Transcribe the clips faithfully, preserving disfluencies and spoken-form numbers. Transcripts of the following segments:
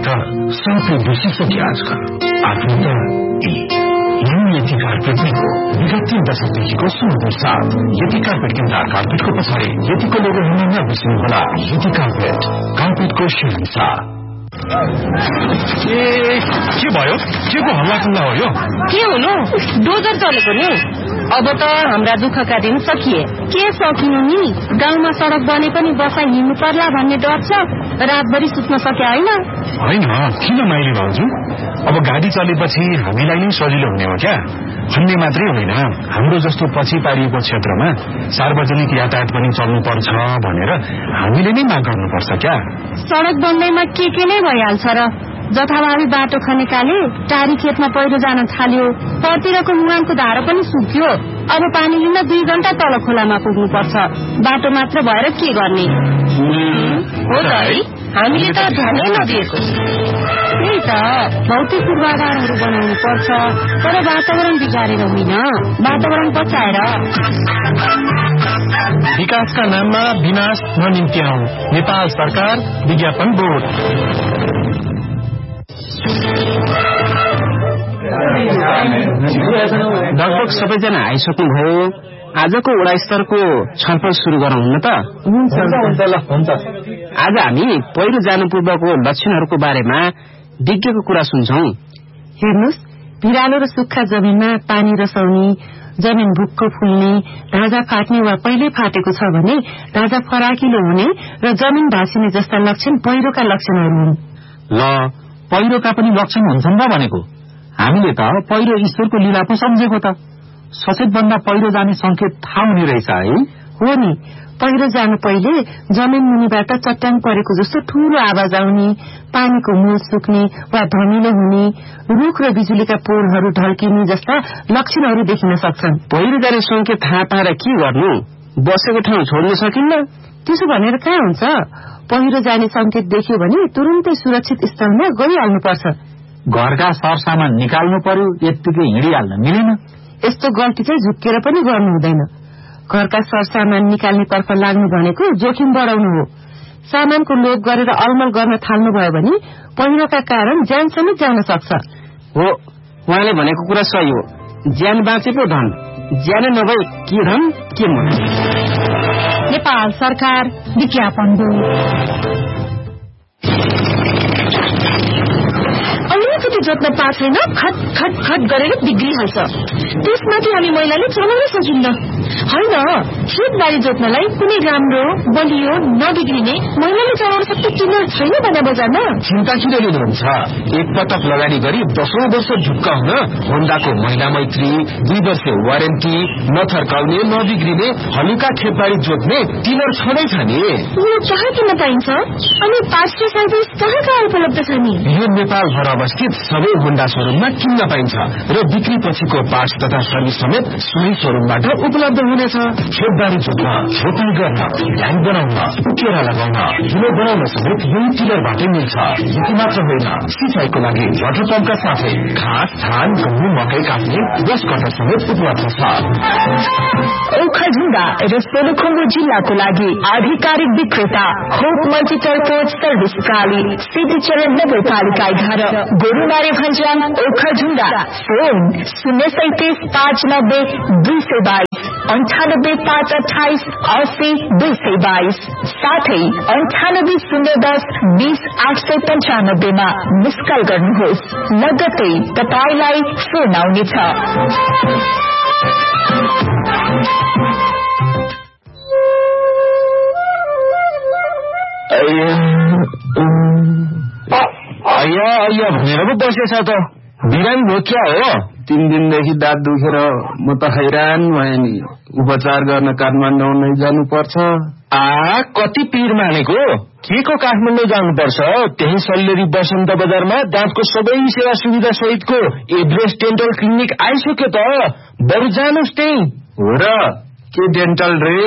त सबै बिर्सिसके आजकल। आफ्नो त यति कार्पेट नै हो। विगत तीन दशकदेखिको सुमधुर साथ यति कार्पेट किन्दा कार्पेटको पछाडि यतिको लोगो हुन नबिर्सिनुहोला। यति कार्पेट, कार्पेटको शिरसा। ए के भयो? के को हल्ला खुल्ला हो यो? के हुनु? डोजर चलेको नि। अब त हाम्रा दुःखका दिन सकिए। के सकिनु नि? गाउँमा सडक बने पनि बसा हिँड्नु पर्ला भन्ने डर छ। रातभरि सुत्न सके होइन? होइन, किन माइली भाउजू? अब गाडी चलेपछि हामीलाई नै सजिलो हुने हो क्या? भन्ने मात्रै होइन, हाम्रो जस्तो पछि पारिएको क्षेत्रमा सार्वजनिक यातायात पनि चल्नु पर्छ भनेर हामीले नै माग गर्नुपर्छ क्या? सडक बन्दैमा के के नै भइहाल्छ र। जथाभावी बाटो खनेकाले टारी खेतमा पहिरो जान थाल्यो। परतिरको मुहानको धारो पनि सुक्यो। अब पानी लिन दुई घण्टा तल खोलामा पुग्नु पर्छ। बाटो मात्र भएर के गर्ने? हो त है, हामीले त ध्यानै नदिएको। त्यही त, भौतिक पूर्वाधारहरू बनाउनु पर्छ, तर वातावरण बिगारेर होइन, वातावरण बचाएर। विकासका नाममा विनाश ननिम्त्याउँ। नेपाल सरकार विज्ञापन बोर्ड। लगभग सबैजना आइसक्नुभयो। आजको वडा स्तरको छलफल सुरु गरौँ न त। आज हामी पहिरो जानु पूर्वको लक्षणहरूको बारेमा विज्ञको कुरा सुन्छौं। हेर्नुहोस्, भिरालो र सुक्खा जमिनमा पानी रसाउने, जमिन भुक्क फुल्ने, ढाँजा फाट्ने वा पहिले फाटेको छ भने ढाँजा फराकिलो हुने र जमिन भाँसिने जस्ता लक्षण पहिरोका लक्षणहरू हुन्। ल, पहिरोका पनि लक्षण हुन्छन् र भनेको? हामीले त पहिरो ईश्वरको लीला पो सम्झेको त। सचेत भन्दा पहिरो जाने संकेत थाहा हुने रहेछ है? हो नि, पहिरो जानु पहिले जमिन मुनिबाट चट्टाङ परेको जस्तो ठूलो आवाज आउने, पानीको मूल सुक्ने वा धमिलो हुने, रुख र बिजुलीका पोलहरू ढल्किने जस्ता लक्षणहरू देखिन सक्छन्। पहिरो जाने संकेत थाहा पाएर के गर्नु? बसेको ठाउँ छोड्न सकिन्न? त्यसो भनेर कहाँ हुन्छ? पहिरो जाने संकेत देख्यो भने तुरुन्तै सुरक्षित स्थलमा गइहाल्नुपर्छ। घरका सरसामान निकाल्नु पर्यो, यत्तिकै हिँडिहाल्न मिलेन। यस्तो गल्ती चाहिँ झुक्केर पनि गर्नु हुँदैन। घरका सरसामान निकाल्नेतर्फ लाग्नु भनेको जोखिम बढाउनु हो। सामानको लोभ गरेर अलमल गर्न थाल्नुभयो भने पहिरोका कारण ज्यान समेत जान सक्छ। हो, उहाँले भनेको कुरा सही हो। ज्यान बाँचे पो धन, ज्यान नभए के धन के मन। नेपाल सरकार विज्ञापन बोर्ड। अलिकति जोत्न पाएको छैन, खट खट खट गरेर बिग्रिहाल्छ। त्यसमाथि हामी महिलाले चलाउन सकिन्न। होइन, खेतबारी जोत्नलाई कुनै राम्रो बलियो नबिग्रिने महिलाले चलाउन सक्ने टिलर छैन भने बजारमा। चिन्ता किन लिनुहुन्छ? एक पटक लगानी गरी दशौं वर्ष ढुक्क हुन होन्डाको महिला मैत्री, दुई वर्ष वारेन्टी, नथर्काउने नबिग्रिने हलुका खेतबारी जोत्ने टिलर छँदैछ नि। यो कहाँ किन्न पाइन्छ? अनि पार्ट्स सर्भिस कहाँ कहाँ उपलब्ध छ नि? यो नेपालभर अवस्थित सबै होन्डा शोरूममा किन्न पाइन्छ र बिक्री पछिको पार्ट्स तथा सर्भिस समेत सोही शोरूमबाट उपलब्ध हुनेछ। खेतबारी जोत्न, रोपाई गर्न, ढ्याङ बनाउन, उकेरा लगाउन, हिलो बनाउन समेत यही टिलरबाटै मिल्छ। यति मात्र होइन, सिंचाइको लागि वाटर पम्पका साथै घाँस, धान, गहुँ, मकै काट्ने ब्रस कटर समेत उपलब्ध छ। ओखलढुङ्गा र सोलुखुम्बु जिल्लाको लागि आधिकारिक विक्रेता hope multi transport service प्राली, Siddhicharan नगरपालिका एघार, गोरुमारी भन्ज्याङ, ओखलढुङ्गा। फोन शून्य सैतिस पाँच नब्बे दुई सय बाइस, अन्ठानब्बे पाँच अठाइस अस्सी दुई सय बाइस, साथै अन्ठानब्बे शून्य दस बीस आठ सय पन्चानब्बेमा मिस कल गर्नुहोस्। लगत्तै तपाईलाई फोन आउनेछ। अయ్या अయ్या भनेर पो बसेछ त। बिरामी भयो क्या हो? तीन दिनदेखि दाँत दुखेर म त हैरान भएँ नि। उपचार गर्न काठमाडौँ नै जानुपर्छ। आ कति पीर मानेको? के को काठमाडौँ जानुपर्छ? त्यही सल्लेरी बसन्त बजारमा दाँतको सबै सेवा सुविधा सहितको एभरेस्ट डेन्टल क्लिनिक आइसक्यो त। बरु जानुहोस् त्यही। हो र? के डेन्टल रे?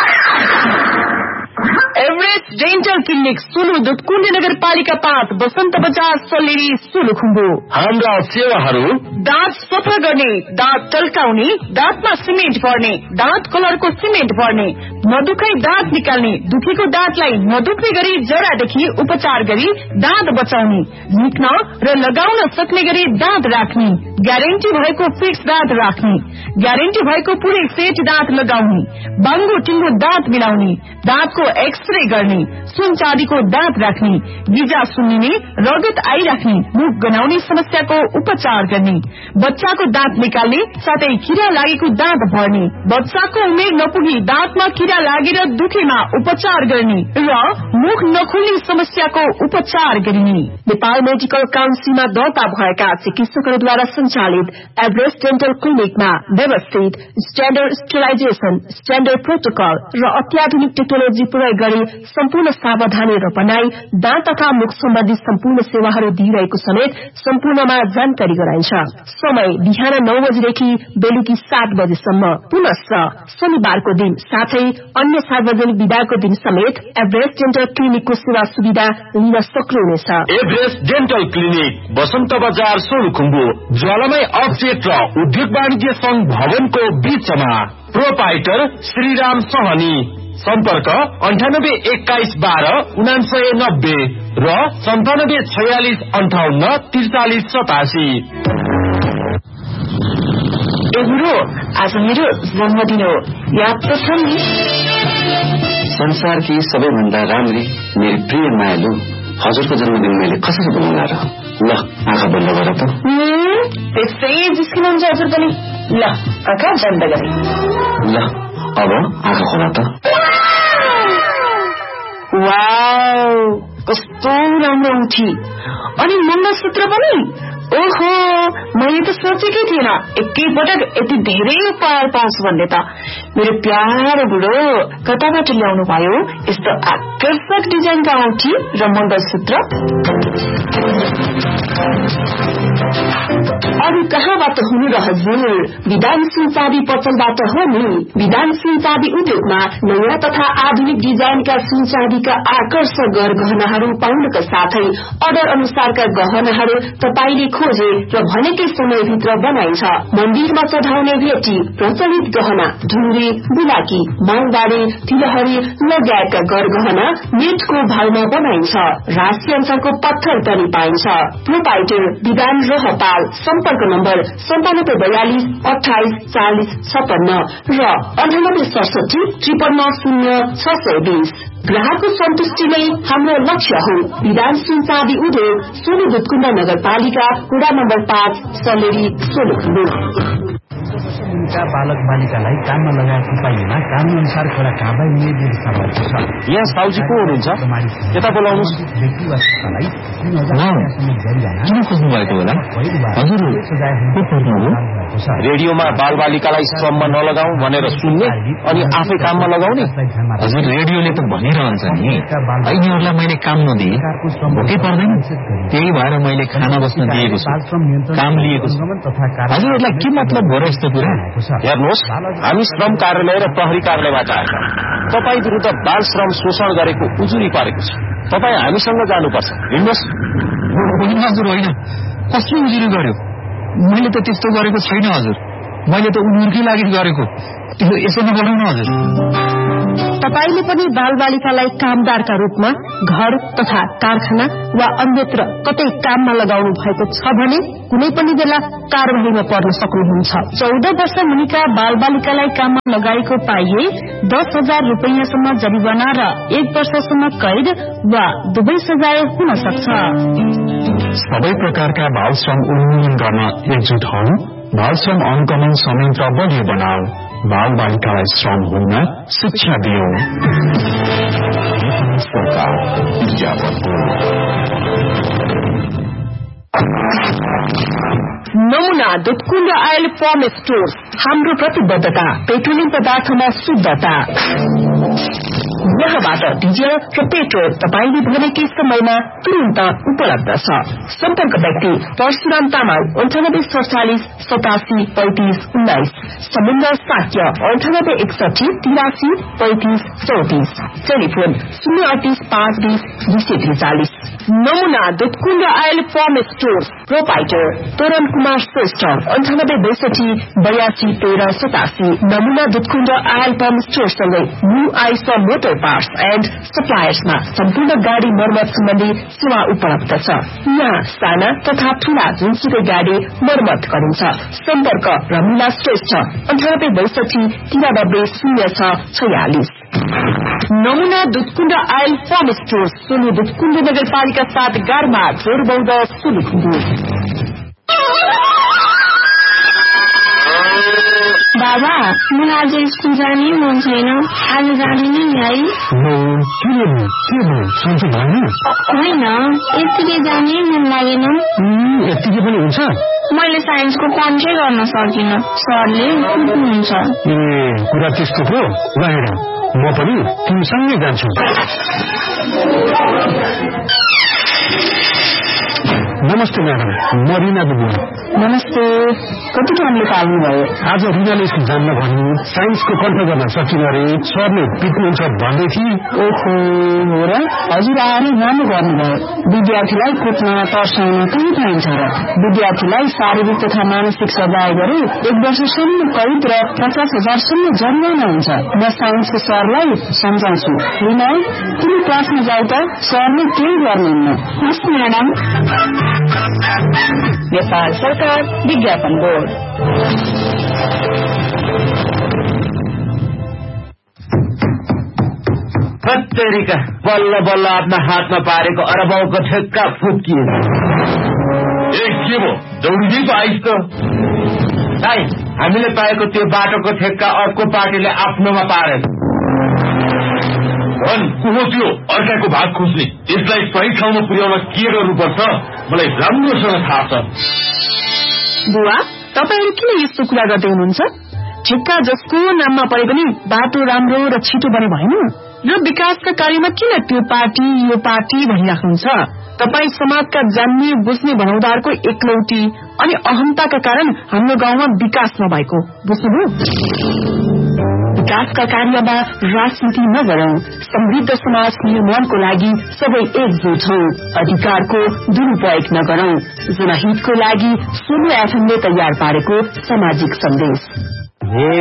एभरेस्ट डेन्टल क्लिनिक, सुलुदुत, कुण्ड नगरपालिका पाँच, बसन्त बजार, सल्लेरी, सोलुखुम्बु। हाम्रा सेवाहरू: दाँत सफा गर्ने, दाँत टल्काउने, दाँतमा सिमेन्ट भर्ने, दाँत कलरको सिमेन्ट भर्ने, नदुखै दाँत निकाल्ने, दुखेको दाँतलाई नदुख्ने गरी जरादेखि उपचार गरी दाँत बचाउने, निक्न र लगाउन सक्ने गरी दाँत राख्ने, ग्यारेन्टी भएको फिक्स दाँत राख्ने, ग्यारेन्टी भएको पुरै सेट दाँत लगाउने, बाङ्गो टिङ्गो दाँत मिलाउने, दाँतको एक्सरे गर्ने, सुन चाँदीको दाँत राख्ने, गिजा सुन्निने, रगत आइराख्ने, मुख गनाउने समस्याको उपचार गर्ने, बच्चाको दाँत निकाल्ने साथै किरा लागेको दाँत भर्ने, बच्चाको उमेर नपुगी दाँतमा किरा लागेर दुखेमा उपचार गर्ने र मुख नखुल्ने समस्याको उपचार गरिने। नेपाल मेडिकल काउन्सिलमा दर्ता भएका चिकित्सकहरूद्वारा सञ्चालित एभरेस्ट डेन्टल क्लिनिकमा व्यवस्थित स्ट्याण्डर्ड स्टेलाइजेसन, स्ट्याण्डर्ड प्रोटोकल र अत्याधुनिक टेक्नोलोजी प्रयोग गरी सम्पूर्ण सावधानी र बनाई दाँत तथा मुख सम्बन्धी सम्पूर्ण सेवाहरू दिइरहेको समेत सम्पूर्णमा जानकारी गराइन्छ। समय बिहान नौ बजेदेखि बेलुकी सात बजेसम्म। पुनश्च शनिबारको दिन साथै अन्य सार्वजनिक विदाको दिन समेत एभरेस्ट डेन्टल क्लिनिकको सेवा सुविधा लिन सक्नुहुनेछ। एभरेस्ट डेन्टल क्लिनिक बसन्त बजार सोलुखुम्बु, ज्वालामाई अफसेट र उद्योग वाणिज्य संघ भवनको बीचमा। प्रोपाइटर श्रीराम सहनी। सम्पर्क अन्ठानब्बे एक्काइस बाह्र उनासय नब्बे र सन्तानब्बे छयालिस अन्ठाउन्न त्रिचालिस सतासी। एगुरो आज मेरो जन्मदिन हो, याद त छ नि? संसारकी सबैभन्दा राम्री मेरो प्रिय मायालु हजुरको जन्मदिन मैले कसरी बनाउला र? ल आँखा बन्द गर त। त्यसै जिस्किनुहुन्छ हजुर पनि। ल आँखा बन्द गरे। ल अब आँखा खोला त। वाउ, कस्तो राम्रो उठी। अनि मङ्गलसूत्र पनि। ओहो, मैले त सोचेकै थिएन एकैपटक यति धेरै उपहार पाउँछु भन्ने त। मेरो प्यारो बुढो कताबाट ल्याउनु भयो यस्तो आकर्षक डिजाइनका औँठी र मङ्गलसूत्र? अरू कहाँबाट हुनु र हजुर? विधान सुनचाँदी पसलबाट हो नि। विधान सुनचाँदी उद्योगमा नयाँ तथा आधुनिक डिजाइनका सुनचाँदीका आकर्षक गहनाहरू पाउनका साथै अर्डर अनुसारका गहनाहरू तपाईले खोजे र भनेकै समयभित्र बनाइन्छ। मन्दिरमा चढाउने भेटी, प्रचलित गहना, ढुङ्गे, बुलाकी, माङबारे, तिलहरी लगायतका गरगहना नेटको भावमा बनाइन्छ। राशि अनुसारको पत्थर पनि पाइन्छ। प्रोपाइटर विधान रहपाल। सम्पर्क नम्बर सन्तानब्बे बयालिस अठाइस चालिस छपन्न र अन्ठानब्बे सडसठी त्रिपन्न शून्य छ सय बीस। ग्राहकको सन्तुष्टि नै हाम्रो लक्ष्य हो। विधान सुनचाँदी उद्योग, सोलु दुधकुण्ड नगरपालिका, वडा नम्बर पाँच, सलेरी, सोलुखुम्बु। बालक बालिकालाई काममा लगाएको पाइएमा कानून अनुसार खडा कारबाही हुने व्यवस्था भएको छ। यहाँ साउजी को हुनुहुन्छ? यता बोलाउनुहोस्। किन खोज्नु भएको होला? हजुर रेडियोमा बाल बालिकालाई श्रममा नलगाऊ भनेर सुन्ने अनि आफै काममा लगाउने। हजुर रेडियोले त भनिरहन्छ नि, यिनीहरूलाई मैले काम नदिए भोकै पर्दैन, त्यही भएर मैले खाना बस्न दिएको छु, काम लिएको छु। हजुरहरूलाई के मतलब हो र यस्तो कुरा? हेर्नुहोस्, हामी श्रम कार्यालय र प्रहरी कार्यालयबाट आएका। तपाईँ विरुद्ध बाल श्रम शोषण गरेको उजुरी परेको छ। तपाईँ हामीसँग जानुपर्छ। हिँड्नुहोस्। होइन हजुर, होइन। कसले उजुरी गर्यो? मैले त त्यस्तो गरेको छैन हजुर। मैले त उनीहरूकै लागि गरेको। त्यो यसो नगर्नु हजुर। तपाईले पनि बाल बालिकालाई कामदारका रूपमा घर तथा कारखाना वा अन्यत्र कतै काममा लगाउनु भएको छ भने कुनै पनि बेला कारबाहीमा पर्न सक्नुहुन्छ। चौध वर्ष मुनिका बाल बालिकालाई काममा लगाएको पाइए दस हजार रुपियाँसम्म जरिवाना र एक वर्षसम्म कैद वा दुवै सजाय हुन सक्छ। सबै प्रकारका बाल श्रम उन्मूलन गर्न एकजुट हौ। बाल श्रम अनुगमन संयन्त्र बलियो बनाऊ। बाल बालिकालाई श्रम हुन शिक्षा दियो। सरकार नमुना दुधकुण्ड आयल फर्म स्टोर्स। हाम्रो प्रतिबद्धता पेट्रोलियम पदार्थमा शुद्धता। यहाँबाट डिजल र पेट्रोल तपाईले भनेकै समयमा तुरन्त उपलब्ध छ। सम्पर्क व्यक्ति परशुराम तामाङ अन्ठानब्बे सडचालिस सतासी पैंतिस उन्नाइस, समुद्र साक्य अन्ठानब्बे एकसठी तिरासी पैंतिस चौतिस, टेलिफोन शून्य अडतिस पाँच बीस दुई सय त्रिचालिस। नमुना Dudhkund oil form stores. Proprietor तोरण कुमार श्रेष्ठ अन्ठानब्बे बैसठी बयासी अस्सी तेह्र सतासी। नमुना Dudhkund oil pump स्टोरसँगै new ice motor parts and सप्लायर्समा सम्पूर्ण गाडी मर्मत सम्बन्धी सेवा उपलब्ध छ। यहाँ साना तथा ठूला जुनसुकै गाडी मर्मत गरिन्छ। सम्पर्क रमिला श्रेष्ठ अन्ठानब्बे बैसठी तिरानब्बे शून्य छ छयालिस। नमुना Dudhkund oil pump store Solu Dudhkund नगरपालिका सात गारमा जोरबौद सोलुखुम्बु। बाबा म आज स्कुल जाने मन छैन, आज जाँदिन नि है। होइन यतिकै जाने मन लागेन। यतिकै पनि हुन्छ? मैले साइन्सको कन्ट्रै गर्न सकिनँ, सरले कुट्नुहुन्छ। ए कुरा त्यस्तो हो? ल हेर म पनि तिमीसँगै जान्छु। नमस्ते म्याडम, म रिना बुबु। नमस्ते, कति टाइमले पाल्नु भयो? आज रिनाले स्कुल जान्न भन्नु, साइन्सको कन्ठ गर्न सकिन अरे, सरले पिट्नुहुन्छ भन्दै थिए। ओहो हो र? हजुर आएर राम्रो गर्नुभयो। विद्यार्थीलाई कुट्न तर्साउन कहीँ पाइन्छ र? विद्यार्थीलाई शारीरिक तथा मानसिक सजाय गरे एक वर्षसम्म कैद र पचास हजारसम्म जरिवाना हुन्छ। म साइन्सको सरलाई सम्झाउँछु। रिना तिमी क्लासमा जाऊ त, सरले केही गर्नुहुन्न। हस् म्याडम। नेपाल सरकार विज्ञापन बोर्ड। कत्तरीका बल्ल बल्ल आफ्ना हातमा पारेको अरबौको ठेक्का फुत्किए। ए के भो दौडिदिएको आइस त? भाइ हामीले पाएको त्यो बाटोको ठेक्का अर्को पार्टीले आफ्नोमा पारेन। भन को हो त्यो अर्काको भाग खोज्ने? यसलाई सही ठाउँमा पुर्याउन के गर्नुपर्छ मलाई राम्रोसँग थाहा छ। बुवा तपाईहरु किन यस्तो कुरा गर्दै हुनुहुन्छ? ठेक्का जसको नाममा परे पनि बाटो राम्रो र छिटो बने भएन र विकासका कार्यमा किन त्यो पार्टी यो पार्टी भनिराख्नुहुन्छ? तपाई समाजका जान्ने बुझ्ने भनौदारको एकलौटी अनि अहमताका कारण हाम्रो गाउँमा विकास नभएको बुझ्नुभयो? विकासका कार्यमा राजनीति नगरौं, समृद्ध समाज निर्माणको लागि सबै एकजुट हौं, अधिकारको दुरुपयोग नगरौं। जनहितको लागि सोनु एफएमले तयार पारेको सामाजिक सन्देश।